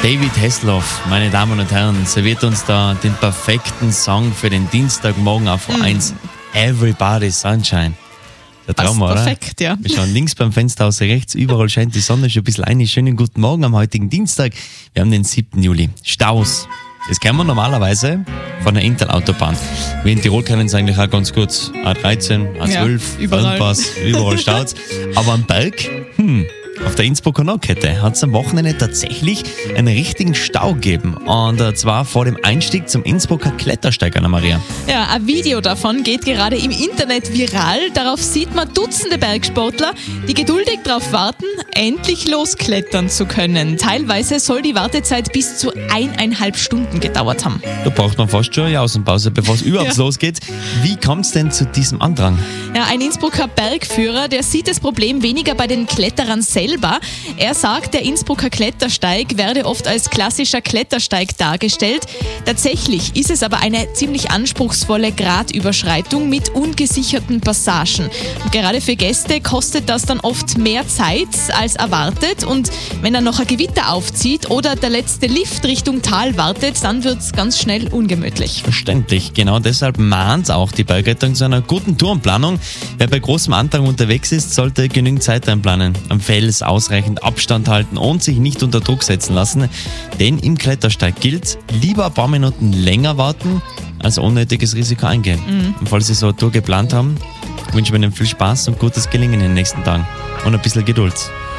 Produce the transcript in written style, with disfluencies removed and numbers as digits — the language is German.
David Hasselhoff, meine Damen und Herren, serviert uns da den perfekten Song für den Dienstagmorgen auf V1. Everybody's Sunshine. Der Traum, oder? Perfekt, ja. Wir schauen links beim Fenster aus, rechts, überall scheint die Sonne schon ein bisschen ein. Schönen guten Morgen am heutigen Dienstag. Wir haben den 7. Juli. Staus. Das kennen wir normalerweise von der Intel-Autobahn. Wir in Tirol kennen es eigentlich auch ganz gut. A13, A12, Fernpass, überall staut's. Aber am Berg, auf der Innsbrucker Nordkette hat es am Wochenende tatsächlich einen richtigen Stau gegeben. Und zwar vor dem Einstieg zum Innsbrucker Klettersteig, Anna-Maria. Ja, ein Video davon geht gerade im Internet viral. Darauf sieht man Dutzende Bergsportler, die geduldig darauf warten, endlich losklettern zu können. Teilweise soll die Wartezeit bis zu 1,5 Stunden gedauert haben. Da braucht man fast schon eine Außenpause, bevor es überhaupt losgeht. Wie kommt es denn zu diesem Andrang? Ja, ein Innsbrucker Bergführer, der sieht das Problem weniger bei den Kletterern selber. Er sagt, der Innsbrucker Klettersteig werde oft als klassischer Klettersteig dargestellt. Tatsächlich ist es aber eine ziemlich anspruchsvolle Gratüberschreitung mit ungesicherten Passagen. Und gerade für Gäste kostet das dann oft mehr Zeit als erwartet. Und wenn dann noch ein Gewitter aufzieht oder der letzte Lift Richtung Tal wartet, dann wird es ganz schnell ungemütlich. Verständlich. Genau deshalb mahnt auch die Bergrettung zu einer guten Tourenplanung. Wer bei großem Andrang unterwegs ist, sollte genügend Zeit einplanen. Am Fels ausreichend Abstand halten und sich nicht unter Druck setzen lassen. Denn im Klettersteig gilt, lieber ein paar Minuten länger warten, als unnötiges Risiko eingehen. Und falls Sie so eine Tour geplant haben, wünschen wir Ihnen viel Spaß und gutes Gelingen in den nächsten Tagen. Und ein bisschen Geduld.